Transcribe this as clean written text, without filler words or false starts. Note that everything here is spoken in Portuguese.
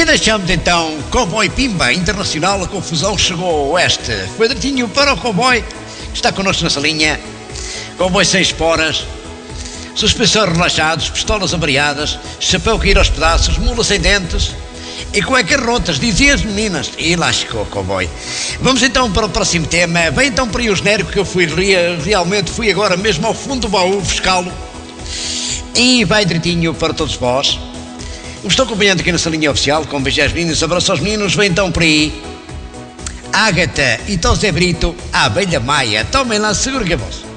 E deixamos então Cowboy Pimba Internacional, a confusão chegou ao oeste. Quadradinho para o Cowboy, que está connosco na salinha. Cowboy sem esporas, suspensões relaxados, pistolas avariadas, chapéu cair aos pedaços, mula sem dentes e cuecas rotas, diziam as meninas. E lá chegou o Cowboy. Vamos então para o próximo tema. Vem então para aí o genérico, que eu realmente fui agora mesmo ao fundo do baú buscá-lo. E vai direitinho para todos vós. Estou acompanhando aqui na salinha oficial, com beijos aos meninos, abraço aos meninos. Vem então por aí Ágata e Tosé Brito, a abelha Maia. Tomem lá, seguro que é vosso.